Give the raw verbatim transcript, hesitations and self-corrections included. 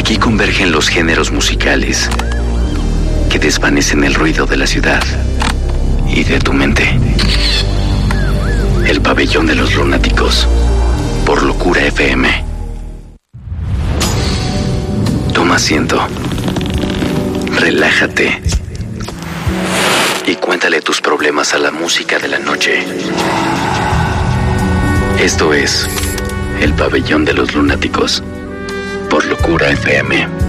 Aquí convergen los géneros musicales que desvanecen el ruido de la ciudad y de tu mente. El pabellón de los lunáticos, por Locura F M. Toma asiento, relájate y cuéntale tus problemas a la música de la noche. Esto es El Pabellón de los Lunáticos, por Locura F M.